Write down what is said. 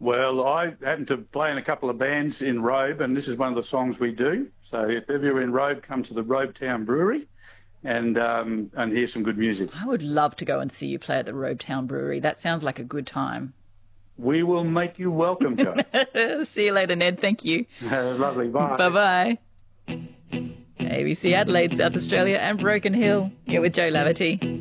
Well, I happen to play in a couple of bands in Robe, and this is one of the songs we do. So if ever you're in Robe, come to the Robe Town Brewery and hear some good music. I would love to go and see you play at the Robe Town Brewery. That sounds like a good time. We will make you welcome, Jo. See you later, Ned. Thank you. Lovely. Bye. Bye-bye. ABC Adelaide, South Australia and Broken Hill. You're with Jo Laverty.